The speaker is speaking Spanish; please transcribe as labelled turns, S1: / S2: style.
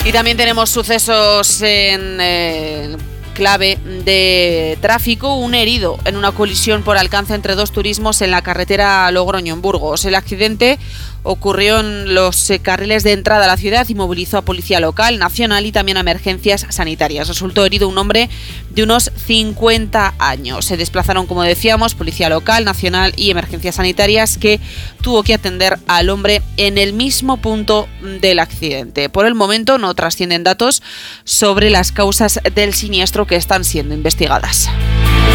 S1: Y también tenemos sucesos en clave de tráfico. Un herido en una colisión por alcance entre dos turismos en la carretera Logroño, en Burgos. El accidente ocurrió en los carriles de entrada a la ciudad y movilizó a policía local, nacional y también a emergencias sanitarias. Resultó herido un hombre de unos 50 años. Se desplazaron, como decíamos, policía local, nacional y emergencias sanitarias, que tuvo que atender al hombre en el mismo punto del accidente. Por el momento no trascienden datos sobre las causas del siniestro, que están siendo investigadas.